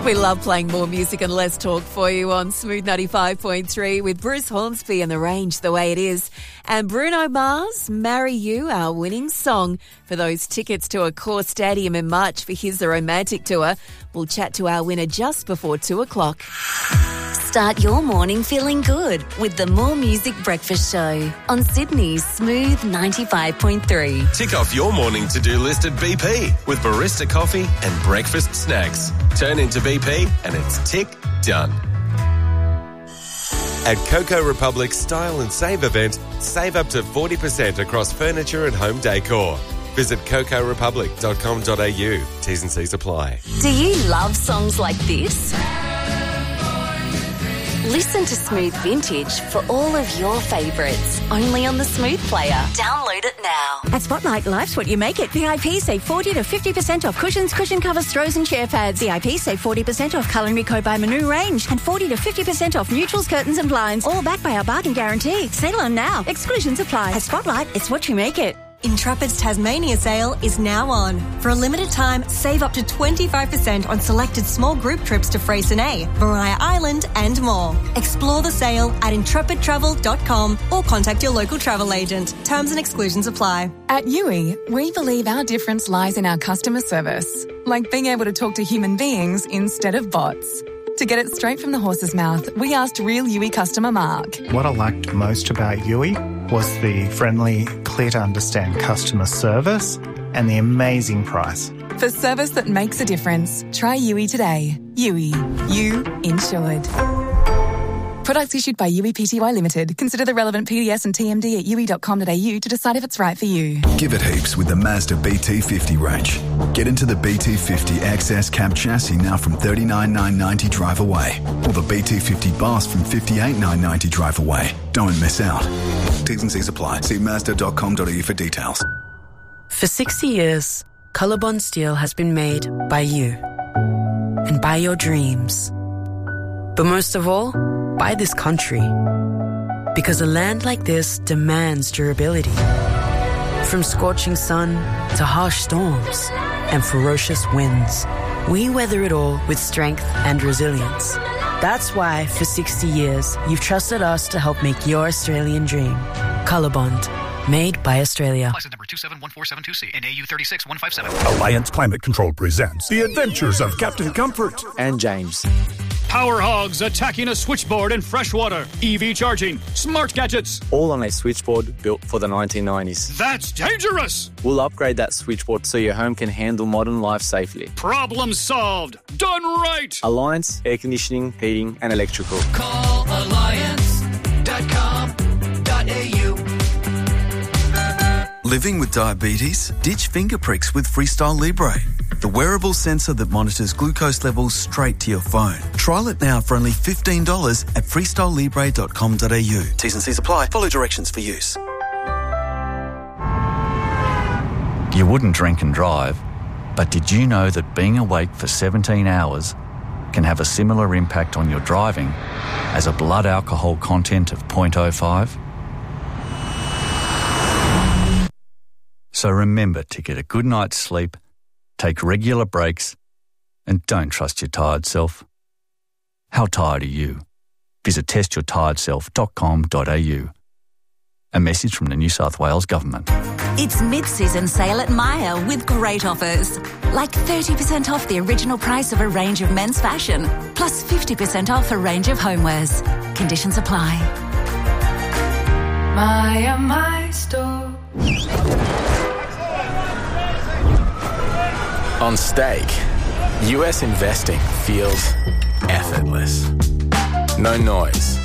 We love playing more music and less talk for you on Smooth 95.3 with Bruce Hornsby and The Range the Way It Is. And Bruno Mars, Marry You, our winning song for those tickets to Accor Stadium in March for his The Romantic Tour. We'll chat to our winner just before 2 o'clock. Start your morning feeling good with the More Music Breakfast Show on Sydney's Smooth 95.3. Tick off your morning to-do list at BP with barista coffee and breakfast snacks. Turn into BP and it's tick done. At Coco Republic's Style and Save event, save up to 40% across furniture and home decor. Visit cocorepublic.com.au. T's and C's apply. Do you love songs like this? Listen to Smooth Vintage for all of your favourites, only on the Smooth Player. Download it now. At Spotlight, life's what you make it. VIP save 40 to 50% off cushions, cushion covers, throws and chair pads. VIP save 40% off Culinary Co by Manu range and 40 to 50% off neutrals, curtains and blinds. All backed by our bargain guarantee. Sale on now. Exclusions apply. At Spotlight, it's what you make it. Intrepid's Tasmania sale is now on. For a limited time, save up to 25% on selected small group trips to Freycinet, Maria Island and more. Explore the sale at intrepidtravel.com or contact your local travel agent. Terms and exclusions apply. At Yui, we believe our difference lies in our customer service, like being able to talk to human beings instead of bots. To get it straight from the horse's mouth, we asked real Yui customer Mark. What I liked most about Yui was the friendly, clear-to-understand customer service and the amazing price. For service that makes a difference, try Yui today. Yui. You insured. Products issued by Yui Pty Limited. Consider the relevant PDS and TMD at yui.com.au to decide if it's right for you. Give it heaps with the Mazda BT50 range. Get into the BT50 XS cab chassis now from $39,990 drive away, or the BT50 Boss from $58,990 drive away. Don't miss out. T's and C's apply. See Mazda.com.au for details. For 60 years, Colorbond Steel has been made by you and by your dreams. But most of all, by this country. Because a land like this demands durability. From scorching sun to harsh storms and ferocious winds, we weather it all with strength and resilience. That's why, for 60 years, you've trusted us to help make your Australian dream. Colorbond. Made by Australia. License number 271472C and AU 36157. Alliance Climate Control presents The Adventures of Captain Comfort and James. Power hogs attacking a switchboard in freshwater. EV charging. Smart gadgets. All on a switchboard built for the 1990s. That's dangerous! We'll upgrade that switchboard so your home can handle modern life safely. Problem solved. Done right! Alliance Air Conditioning, Heating and Electrical. Call alliance.com.au. Living with diabetes? Ditch finger pricks with Freestyle Libre, the wearable sensor that monitors glucose levels straight to your phone. Trial it now for only $15 at freestylelibre.com.au. T's and C's apply. Follow directions for use. You wouldn't drink and drive, but did you know that being awake for 17 hours can have a similar impact on your driving as a blood alcohol content of 0.05? So remember to get a good night's sleep, take regular breaks, and don't trust your tired self. How tired are you? Visit testyourtiredself.com.au. A message from the New South Wales Government. It's mid-season sale at Myer with great offers. Like 30% off the original price of a range of men's fashion, plus 50% off a range of homewares. Conditions apply. Myer, my store. On stake, US investing feels effortless. No noise,